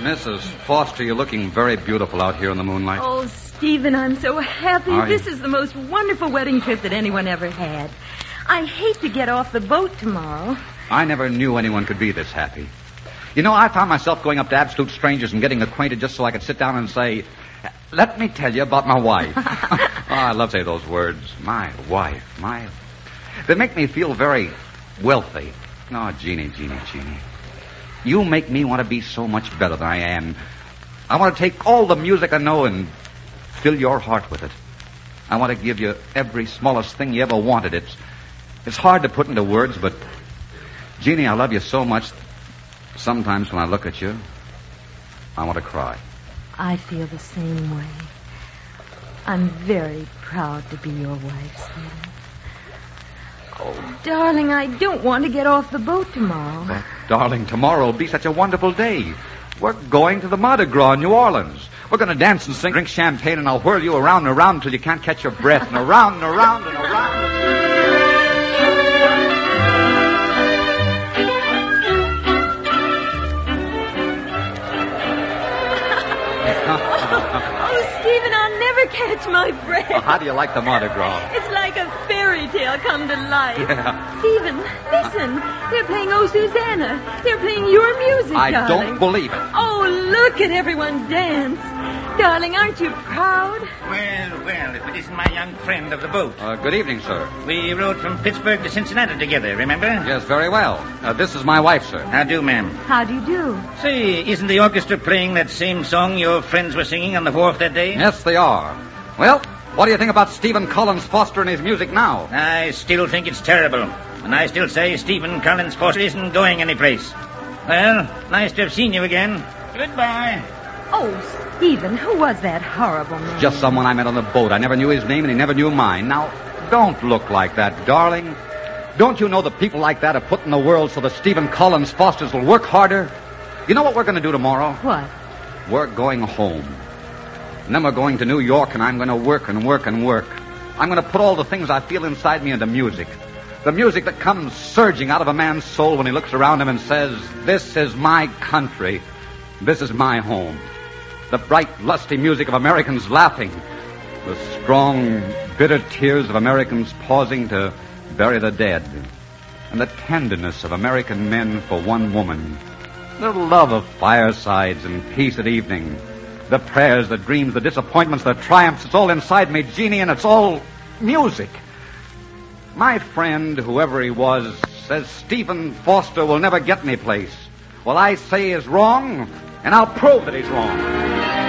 Mrs. Foster, you're looking very beautiful out here in the moonlight. Oh, Stephen, I'm so happy. Are you? This is the most wonderful wedding trip that anyone ever had. I hate to get off the boat tomorrow. I never knew anyone could be this happy. You know, I found myself going up to absolute strangers and getting acquainted just so I could sit down and say, let me tell you about my wife. Oh, I love to say those words. My wife. They make me feel very wealthy. Oh, Jeannie. You make me want to be so much better than I am. I want to take all the music I know and fill your heart with it. I want to give you every smallest thing you ever wanted. It's hard to put into words, but Jeannie, I love you so much. Sometimes when I look at you, I want to cry. I feel the same way. I'm very proud to be your wife, Stephen. Oh, darling, I don't want to get off the boat tomorrow. But, darling, tomorrow will be such a wonderful day. We're going to the Mardi Gras in New Orleans. We're going to dance and sing, drink champagne, and I'll whirl you around and around until you can't catch your breath, and around and around and around. Oh, Stephen, I'll never catch my breath. Well, how do you like the Mardi Gras? It's like a fairy tale come to life. Yeah. Stephen, listen. They're playing Oh, Susanna. They're playing your music, I darling. don't believe it. Oh, look at everyone dance. Darling, aren't you proud? Well, if it isn't my young friend of the boat. Good evening, sir. We rode from Pittsburgh to Cincinnati together, remember? Yes, very well. This is my wife, sir. How do, ma'am? How do you do? Say, isn't the orchestra playing that same song your friends were singing on the wharf that day? Yes, they are. Well, what do you think about Stephen Collins Foster and his music now? I still think it's terrible. And I still say Stephen Collins Foster isn't going anyplace. Well, nice to have seen you again. Goodbye. Oh, Stephen, who was that horrible man? Just someone I met on the boat. I never knew his name, and he never knew mine. Now, don't look like that, darling. Don't you know that people like that are put in the world so that Stephen Collins Fosters will work harder? You know what we're going to do tomorrow? What? We're going home. And then we're going to New York, and I'm going to work and work and work. I'm going to put all the things I feel inside me into music. The music that comes surging out of a man's soul when he looks around him and says, this is my country. This is my home. The bright, lusty music of Americans laughing. The strong, bitter tears of Americans pausing to bury the dead. And the tenderness of American men for one woman. The love of firesides and peace at evening. The prayers, the dreams, the disappointments, the triumphs. It's all inside me, Jeannie, and it's all music. My friend, whoever he was, says Stephen Foster will never get any place. Well, I say he's wrong, and I'll prove that he's wrong.